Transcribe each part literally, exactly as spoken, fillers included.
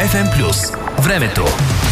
еф ем плюс. Времето.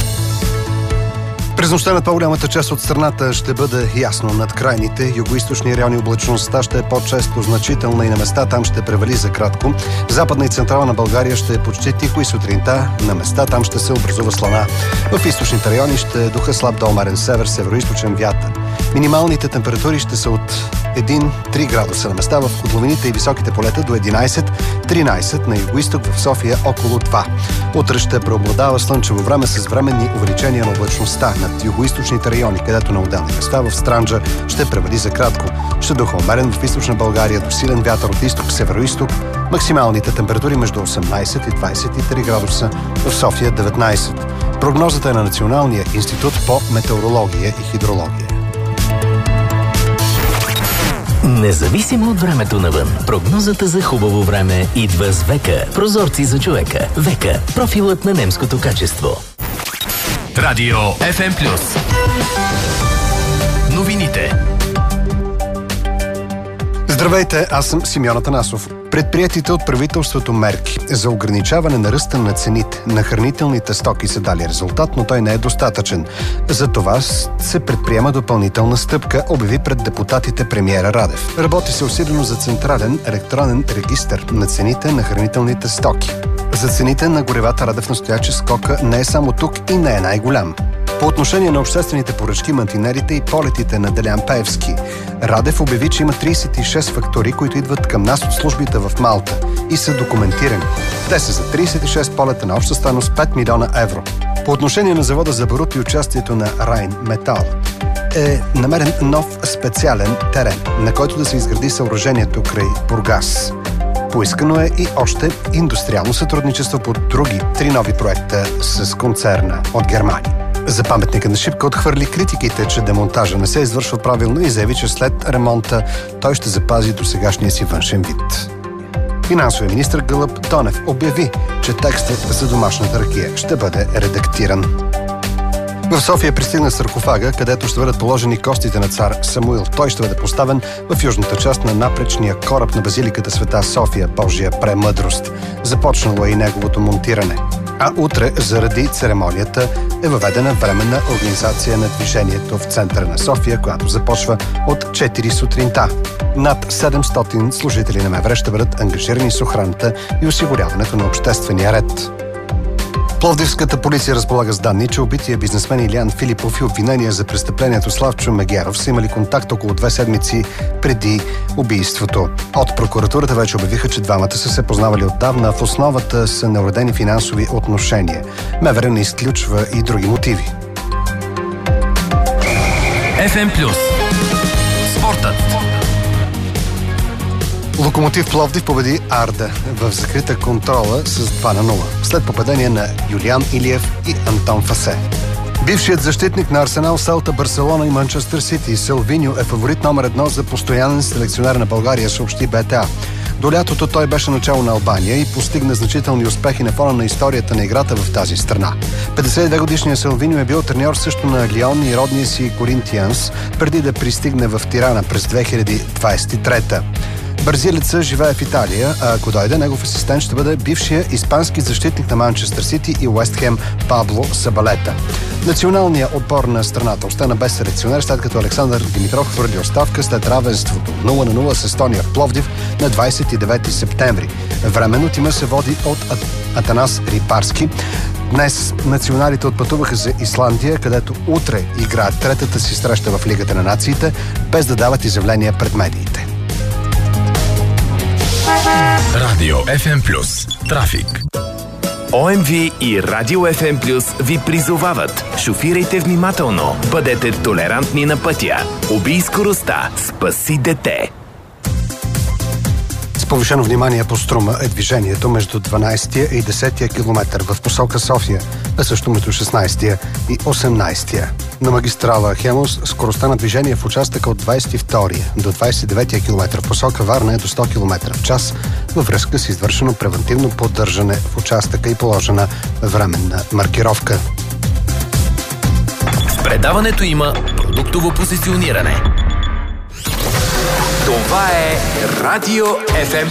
През нощта над по-голямата част от страната ще бъде ясно. Над крайните югоизточни райони облачността ще е по-често значителна и на места там ще превали за кратко. Западна и централна България ще е почти тихо и сутринта на места там ще се образува слана. В източните райони ще духа слаб до умерен север, североизточен вятър. Минималните температури ще са от един-три градуса на места в котловините и високите полета до единайсет-тринайсет, на югоизток в София около два. Утре ще преобладава слънчево време с временни увеличения на облачността над югоизточните райони, където на отделни места в Странджа ще превали за кратко. Ще духа умерен в източна България до силен вятър от изток, североизток. Максималните температури между осемнайсет и двайсет и три градуса, в София деветнайсет. Прогнозата е на Националния институт по метеорология и хидрология. Независимо от времето навън, прогнозата за хубаво време идва с Века. Прозорци за човека. Века. Профилът на немското качество. Радио еф ем плюс. Новините. Здравейте, аз съм Симеон Атанасов. Предприетите от правителството мерки за ограничаване на ръста на цените на хранителните стоки са дали резултат, но той не е достатъчен. За това се предприема допълнителна стъпка, обяви пред депутатите премиера Радев. Работи се усилено за централен електронен регистър на цените на хранителните стоки. За цените на горивата Радев настоя, че скока не е само тук и не е най-голям. По отношение на обществените поръчки, мантинерите и полетите на Делян Пеевски, Радев обяви, че има трийсет и шест фактури, които идват към нас от службите в Малта и са документирани. Те са за трийсет и шест полета на обща стойност пет милиона евро. По отношение на завода за барут и участието на Райн Метал е намерен нов специален терен, на който да се изгради съоръжението край Бургас. Поискано е и още индустриално сътрудничество по други три нови проекта с концерна от Германия. За паметника на Шипка отхвърли критиките, че демонтажа не се извършва правилно и заяви, че след ремонта той ще запази досегашния си външен вид. Финансовият министър Гълъб Донев обяви, че текстът за домашната ракия ще бъде редактиран. В София пристигна саркофага, където ще бъдат положени костите на цар Самуил. Той ще бъде поставен в южната част на напречния кораб на базиликата Света София, Божия премъдрост. Започнало е и неговото монтиране. А утре, заради церемонията, е въведена временна организация на движението в центъра на София, която започва от четири сутринта. Над седемстотин служители на МВР ще бъдат ангажирани с охраната и осигуряването на обществения ред. Пловдивската полиция разполага с данни, че убития бизнесмен Илиян Филипов и обвинения за престъплението Славчо Мегеров са имали контакт около две седмици преди убийството. От прокуратурата вече обявиха, че двамата са се познавали отдавна, в основата са неуредени финансови отношения. МВР не изключва и други мотиви. еф ем плюс. Спортът. Локомотив Пловдив победи Арда в закрита контрола с два на нула, след попадение на Юлиан Илиев и Антон Фасе. Бившият защитник на Арсенал, Селта, Барселона и Манчестър Сити Силвиньо е фаворит номер едно за постоянен селекционер на България, съобщи БТА. До лятото той беше начало на Албания и постигна значителни успехи на фона на историята на играта в тази страна. петдесет и две годишният Силвиньо е бил треньор също на Лион и родния си Коринтианс, преди да пристигне в Тирана през две хиляди двадесет и трета. Бразилеца живее в Италия, а ако дойде, негов асистент ще бъде бившия испански защитник на Манчестър Сити и Уест Хем Пабло Сабалета. Националният отбор на страната остана без селекционер, след като Александър Димитров хвърли оставка след равенството нула на нула с Естония в Пловдив на двадесет и девети септември. Временно тима се води от Атанас Рипарски. Днес националите отпътуваха за Исландия, където утре играят третата си среща в Лигата на нациите, без да дават изявления пред медиите. Радио еф ем плюс. Трафик. О Ем Ви и Радио еф ем плюс ви призовават. Шофирайте внимателно. Бъдете толерантни на пътя. Убий скоростта. Спаси дете. С повишено внимание по Струма е движението между дванадесетия и десетия километър в посока София, а също между шестнадесетия и осемнадесетия. На магистрала Хемус скоростта на движение в участъка от двадесет и втория до двадесет и деветия километър в посока Варна е до сто километра в час във връзка с извършено превантивно поддържане в участъка и положена временна маркировка. В предаването има продуктово позициониране. Това е Радио еф ем